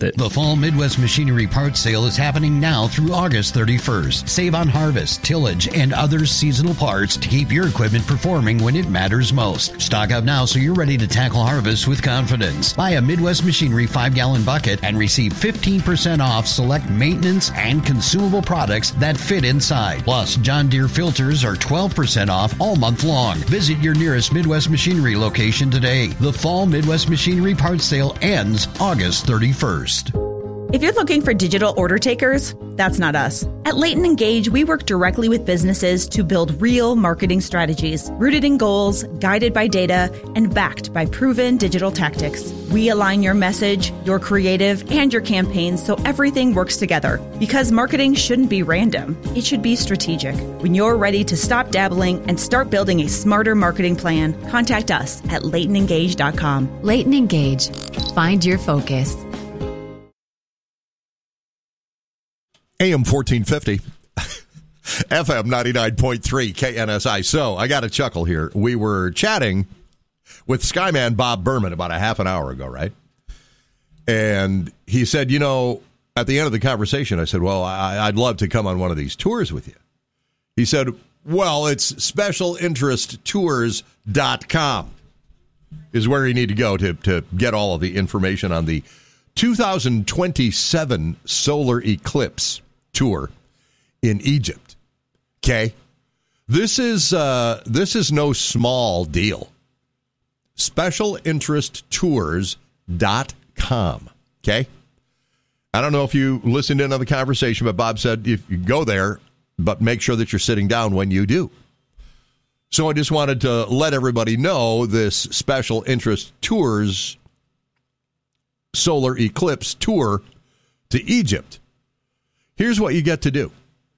it. The Fall Midwest Machinery Parts Sale is happening now through August 31st. Save on harvest, tillage, and other seasonal parts to keep your equipment performing when it matters most. Stock up now so you're ready to tackle harvest with confidence. Buy a Midwest Machinery 5-gallon bucket and receive 15% off select maintenance and consumable products that fit inside. Plus, John Deere filters are 12% off all month long. Visit your nearest Midwest Machinery location today. The Fall Midwest Machinery Parts Sale ends August 31st. If you're looking for digital order takers, that's not us. At Leighton Engage, we work directly with businesses to build real marketing strategies, rooted in goals, guided by data, and backed by proven digital tactics. We align your message, your creative, and your campaigns so everything works together. Because marketing shouldn't be random, it should be strategic. When you're ready to stop dabbling and start building a smarter marketing plan, contact us at LeightonEngage.com. Leighton Engage. Find your focus. AM 1450, FM 99.3, KNSI. So I got a chuckle here. We were chatting with Skyman Bob Berman about a half an hour ago, right? And he said, you know, at the end of the conversation, I said, well, I'd love to come on one of these tours with you. He said, well, it's specialinteresttours.com is where you need to go to get all of the information on the 2027 solar eclipse tour in Egypt. Okay, this is no small deal. Specialinteresttours.com. Okay, I don't know if you listened in on the conversation, but Bob said if you go there, but make sure that you're sitting down when you do. So I just wanted to let everybody know this Special Interest Tours solar eclipse tour to Egypt. Here's what you get to do.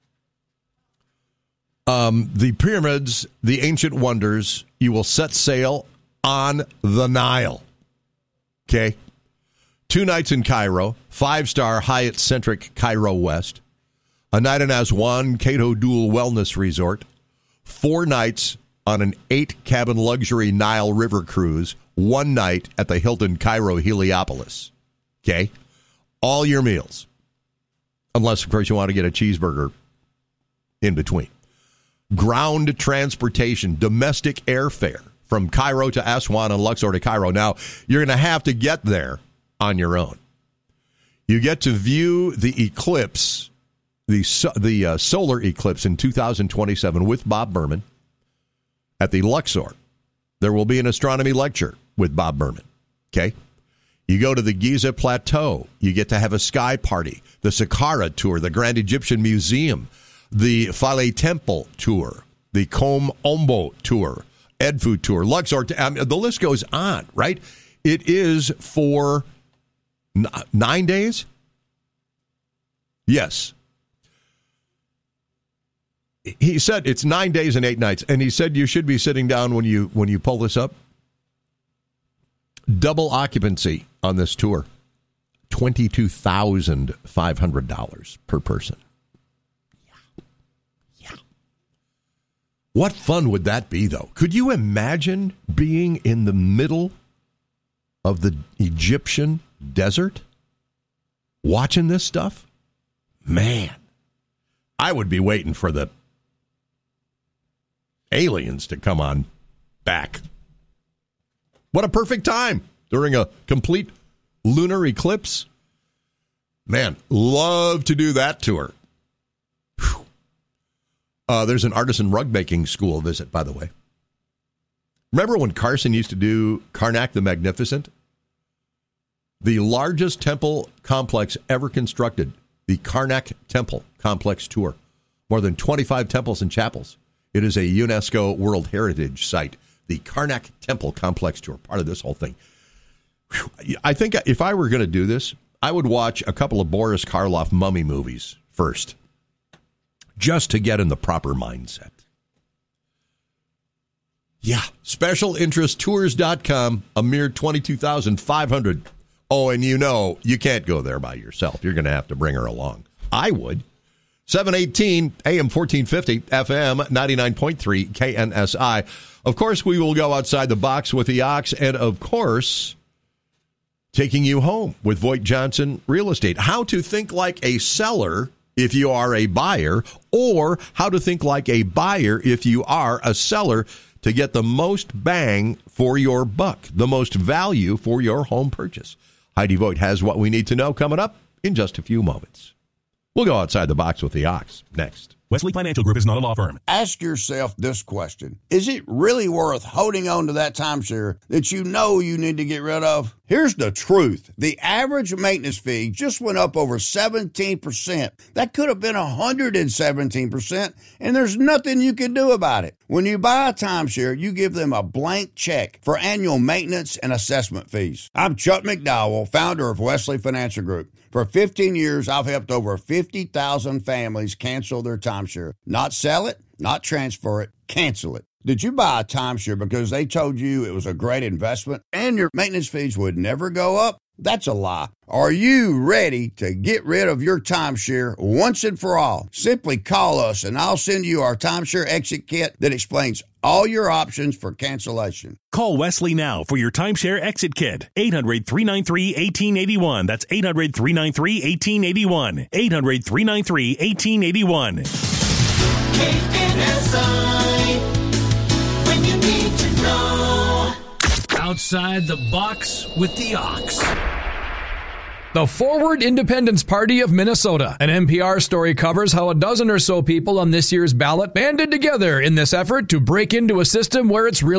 The pyramids, the ancient wonders, you will set sail on the Nile. Okay? 2 nights in Cairo, 5-star Hyatt-centric Cairo West, a night in Aswan, Cato Dual Wellness Resort, 4 nights on an 8-cabin luxury Nile River cruise, 1 night at the Hilton Cairo Heliopolis. Okay? All your meals. Unless, of course, you want to get a cheeseburger in between. Ground transportation, domestic airfare from Cairo to Aswan and Luxor to Cairo. Now, you're going to have to get there on your own. You get to view the eclipse, the solar eclipse in 2027 with Bob Berman at the Luxor. There will be an astronomy lecture with Bob Berman. Okay? You go to the Giza Plateau. You get to have a sky party. The Saqqara tour, the Grand Egyptian Museum, the Philae Temple tour, the Kom Ombo tour, Edfu tour, Luxor. The list goes on, right? It is for 9 days? Yes. He said it's 9 days and 8 nights. And he said you should be sitting down when you pull this up. Double occupancy on this tour, $22,500 per person. Yeah. What fun would that be, though? Could you imagine being in the middle of the Egyptian desert watching this stuff? Man, I would be waiting for the aliens to come on back. What a perfect time during a complete lunar eclipse. Man, love to do that tour. There's an artisan rug making school visit, by the way. Remember when Carson used to do Karnak the Magnificent? The largest temple complex ever constructed, the Karnak Temple Complex Tour. More than 25 temples and chapels. It is a UNESCO World Heritage Site. The Karnak Temple Complex Tour, part of this whole thing. Whew. I think if I were going to do this, I would watch a couple of Boris Karloff mummy movies first, just to get in the proper mindset. Yeah, specialinteresttours.com, a mere $22,500. Oh, and you know, you can't go there by yourself. You're going to have to bring her along. I would. 718 AM 1450 FM 99.3 KNSI. Of course, we will go outside the box with the Ox, and of course, taking you home with Voight Johnson Real Estate. How to think like a seller if you are a buyer, or how to think like a buyer if you are a seller to get the most bang for your buck, the most value for your home purchase. Heidi Voight has what we need to know coming up in just a few moments. We'll go outside the box with the Ox next. Wesley Financial Group is not a law firm. Ask yourself this question. Is it really worth holding on to that timeshare that you know you need to get rid of? Here's the truth. The average maintenance fee just went up over 17%. That could have been 117%, and there's nothing you can do about it. When you buy a timeshare, you give them a blank check for annual maintenance and assessment fees. I'm Chuck McDowell, founder of Wesley Financial Group. For 15 years, I've helped over 50,000 families cancel their timeshare. Not sell it, not transfer it, cancel it. Did you buy a timeshare because they told you it was a great investment and your maintenance fees would never go up? That's a lie. Are you ready to get rid of your timeshare once and for all? Simply call us and I'll send you our timeshare exit kit that explains all your options for cancellation. Call Wesley now for your timeshare exit kit. 800-393-1881. That's 800-393-1881. 800-393-1881. KNSI, when you need to know. Outside the box with the Ox. The Forward Independence Party of Minnesota. An NPR story covers how a dozen or so people on this year's ballot banded together in this effort to break into a system where it's really